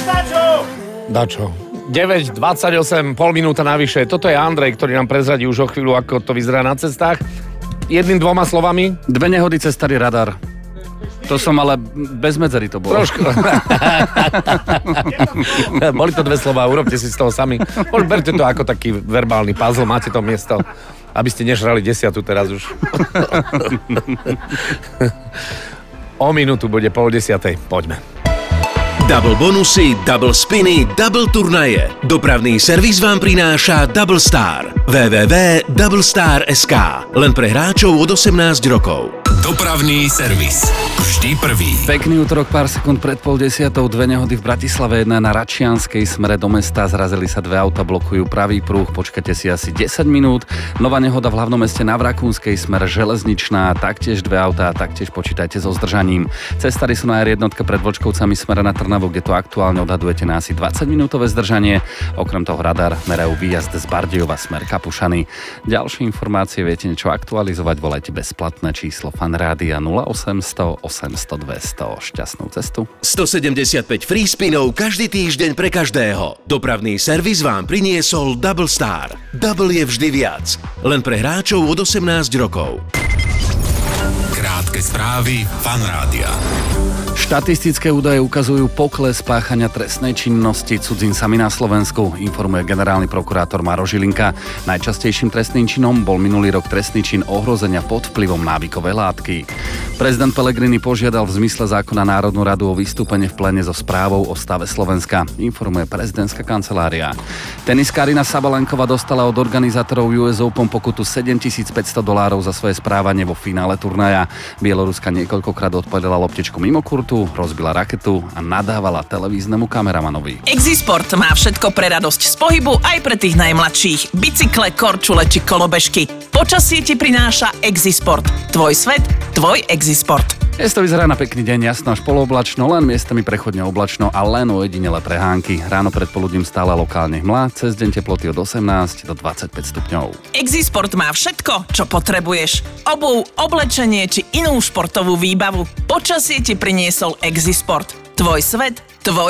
Dačo. 9:28, pol minúta navyše. Toto je Andrej, ktorý nám prezradí už o chvíľu, ako to vyzerá na cestách. Jedným, dvoma slovami. 2 nehody cez starý radar. To som ale bez medzery to bolo. Trošku. Boli to 2 slova, urobte si z toho sami. Berte to ako taký verbálny puzzle, máte to miesto, aby ste nežrali 10 teraz už. O minútu bude 9:30. Poďme. Double bonusy, double spiny, double turnaje. Dopravný servis vám prináša Double Star. www.doublestar.sk. Len pre hráčov od 18 rokov. Dopravný servis. Vždy prvý. Pekný útorok, pár sekúnd pred 9:30. 2 nehody v Bratislave, jedna na Račianskej smere do mesta. Zrazili sa 2 auta, blokujú pravý pruh. Počkajte si asi 10 minút. Nová nehoda v hlavnom meste na Vrakúnskej smere železničná. Taktiež 2 autá, taktiež počítajte so zdržaním. Cestári sú na R1 pred Vlčkovcami smere na Trnavu, kde to aktuálne odhadujete na asi 20-minútové zdržanie. Okrem toho radar merajú výjazd z Bardejova smer Kapušany. Ďalšie informácie viete niečo aktualizovať, volajte bezplatné číslo Fanrádia 0800 800 200. Šťastnú cestu. 175 free spinov každý týždeň pre každého. Dopravný servis vám priniesol Double Star. Double je vždy viac. Len pre hráčov od 18 rokov. Krátke správy Fanrádia. Štatistické údaje ukazujú pokles páchania trestnej činnosti cudzincami na Slovensku, informuje generálny prokurátor Maro Žilinka. Najčastejším trestným činom bol minulý rok trestný čin ohrozenia pod vplyvom návykovej látky. Prezident Pellegrini požiadal v zmysle zákona Národnú radu o vystúpenie v pléne so správou o stave Slovenska, informuje prezidentská kancelária. Teniská Aryna Sabalenková dostala od organizátorov US Open pokutu $7,500 za svoje správanie vo finále turnaja. Bieloruska niekoľkokrát odpadala loptičku mimo kurtu, rozbila raketu a nadávala televíznemu kameramanovi. Exisport má všetko pre radosť z pohybu aj pre tých najmladších. Bicykle, korčule či kolobežky. Počasie ti prináša Exisport. Tvoj svet, tvoj Exisport. Dnes to vyzerá na pekný deň, jasno až polooblačno, len miestami prechodne oblačno a len ojedinelé prehánky. Ráno predpoludním stále lokálne hmla, cez deň teploty od 18 do 25 stupňov. Exisport má všetko, čo potrebuješ. Obuv, oblečenie či inú športovú výbavu. Počasie ti priniesol Exisport. Tvoj svet,